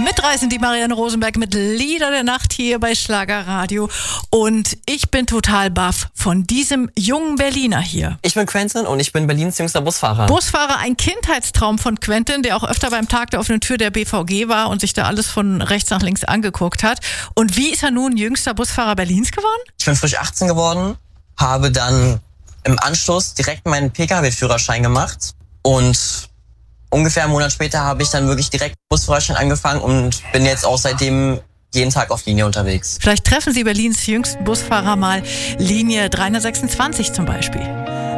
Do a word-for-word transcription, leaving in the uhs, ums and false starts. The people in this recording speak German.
Mitreißen die Marianne Rosenberg mit Lieder der Nacht hier bei Schlagerradio. Und ich bin total baff von diesem jungen Berliner hier. Ich bin Quentin und ich bin Berlins jüngster Busfahrer. Busfahrer, ein Kindheitstraum von Quentin, der auch öfter beim Tag der offenen Tür der B V G war und sich da alles von rechts nach links angeguckt hat. Und wie ist er nun jüngster Busfahrer Berlins geworden? Ich bin frisch achtzehn geworden, habe dann im Anschluss direkt meinen P K W-Führerschein gemacht und ungefähr einen Monat später habe ich dann wirklich direkt Busführerschein angefangen und bin jetzt auch seitdem jeden Tag auf Linie unterwegs. Vielleicht treffen Sie Berlins jüngsten Busfahrer mal, Linie dreihundertsechsundzwanzig zum Beispiel.